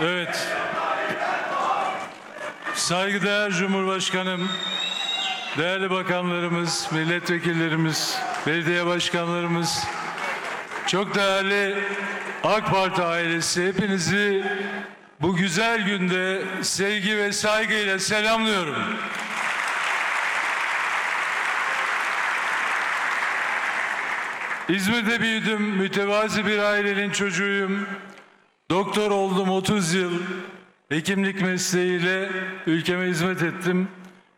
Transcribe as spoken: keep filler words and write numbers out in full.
Evet. Saygıdeğer Cumhurbaşkanım, değerli bakanlarımız, milletvekillerimiz, belediye başkanlarımız, çok değerli AK Parti ailesi, hepinizi bu güzel günde sevgi ve saygıyla selamlıyorum. İzmir'de büyüdüm, mütevazi bir ailenin çocuğuyum. Doktor oldum otuz yıl, hekimlik mesleğiyle ülkeme hizmet ettim.